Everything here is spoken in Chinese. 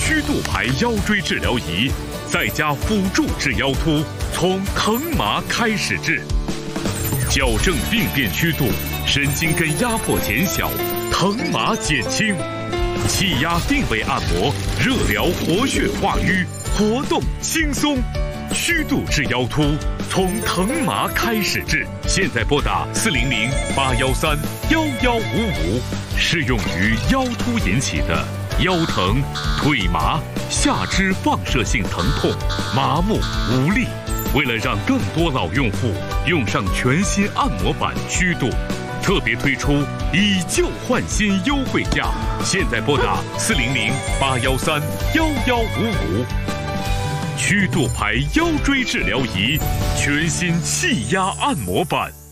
曲度牌腰椎治疗仪，在家辅助治腰突，从疼麻开始治，矫正病变曲度，神经根压迫减小，疼麻减轻。气压定位按摩，热疗活血化瘀，活动轻松。曲度治腰突，从疼麻开始治。现在拨打400-813-1155，适用于腰突引起的腰疼、腿麻、下肢放射性疼痛、麻木无力。为了让更多老用户用上全新按摩板曲度，特别推出以旧换新优惠价。现在拨打400-813-1155。曲度牌腰椎治疗仪，全新气压按摩板。